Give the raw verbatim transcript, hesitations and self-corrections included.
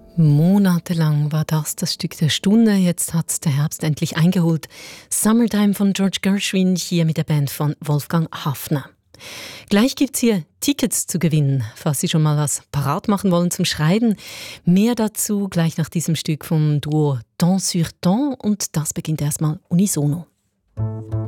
Monatelang war das das Stück der Stunde. Jetzt hat der Herbst endlich eingeholt. Summertime von George Gershwin hier mit der Band von Wolfgang Haffner. Gleich gibt's hier Tickets zu gewinnen, falls Sie schon mal was parat machen wollen zum Schreiben. Mehr dazu gleich nach diesem Stück vom Duo Temps sur Temps und das beginnt erstmal unisono.